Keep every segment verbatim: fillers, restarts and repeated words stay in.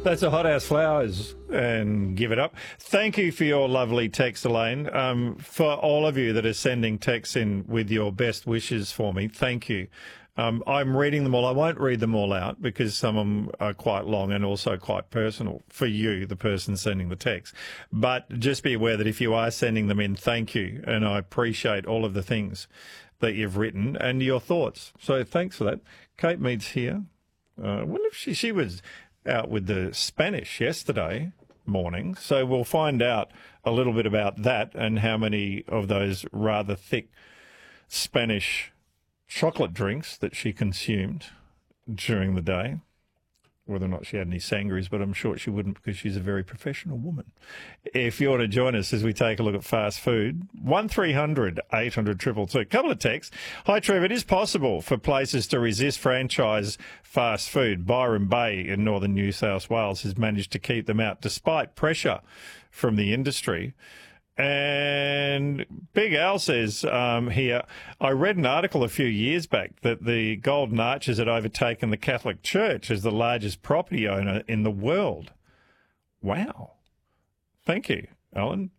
That's a Hothouse Flowers and Give It Up. Thank you for your lovely text, Elaine. Um, for all of you that are sending texts in with your best wishes for me, thank you. Um, I'm reading them all. I won't read them all out because some of them are quite long and also quite personal for you, the person sending the text. But just be aware that if you are sending them in, thank you. And I appreciate all of the things that you've written and your thoughts. So thanks for that. Kate Mead's here. Uh, I wonder if she, she was out with the Spanish yesterday morning. So we'll find out a little bit about that and how many of those rather thick Spanish chocolate drinks that she consumed during the day. Whether or not she had any sangries, but I'm sure she wouldn't because she's a very professional woman. If you want to join us as we take a look at fast food, one three hundred eight hundred two two two. Couple of texts. Hi, Trevor. It is possible for places to resist franchise fast food. Byron Bay in northern New South Wales has managed to keep them out despite pressure from the industry. And Big Al says um, here, I read an article a few years back that the Golden Arches had overtaken the Catholic Church as the largest property owner in the world. Wow. Thank you, Alan.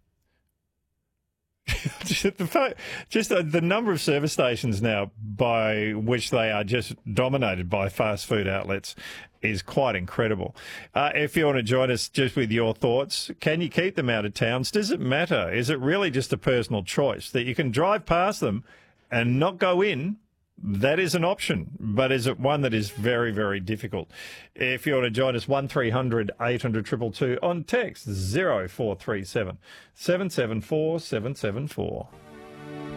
just the, just the, the number of service stations now by which they are just dominated by fast food outlets is quite incredible. Uh, if you want to join us just with your thoughts, can you keep them out of towns? Does it matter? Is it really just a personal choice that you can drive past them and not go in? That is an option, but is it one that is very, very difficult? If you want to join us, one three hundred eight hundred two two two on text zero four three seven seven seven four seven seven four.